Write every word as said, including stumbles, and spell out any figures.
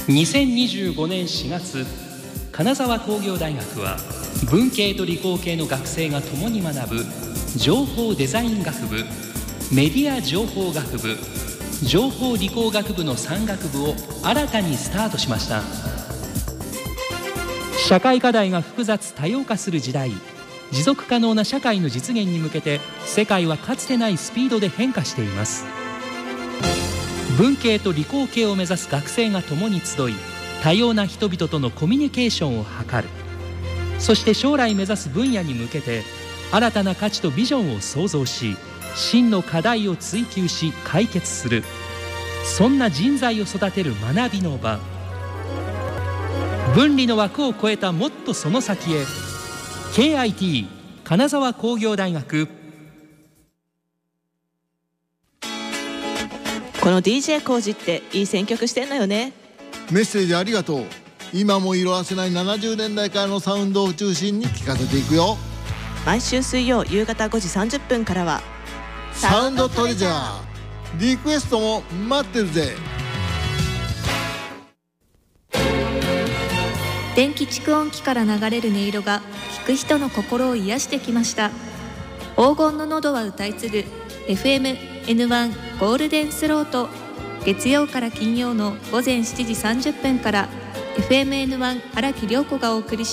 にせんにじゅうごねんしがつ、金沢工業大学は文系と理工系の学生が共に学ぶ情報デザイン学部、メディア情報学部、情報理工学部のさん学部を新たにスタートしました。社会課題が複雑多様化する時代、持続可能な社会の実現に向けて世界はかつてないスピードで変化しています。文系と理工系を目指す学生が共に集い、多様な人々とのコミュニケーションを図る。そして将来目指す分野に向けて新たな価値とビジョンを創造し、真の課題を追求し解決する、そんな人材を育てる学びの場。分離の枠を超えたもっとその先へ。 ケーアイティー 金沢工業大学。 この ディージェー コージっていい選曲してんのよね。 メッセージありがとう。今も色褪せないななじゅうねんだいからのサウンドを中心に聴かせていくよ。 毎週水曜夕方ごじさんじゅっぷんからはサウンドトレジャー。リクエストも待ってるぜ。 電気蓄音機から流れる音色が聞く人の心を癒してきました。黄金の喉は歌い継ぐ エフエムエヌワン ゴールデンスロート。月曜から金曜のごぜんしちじさんじゅっぷんから エフエムエヌワン 荒木涼子がお送りします。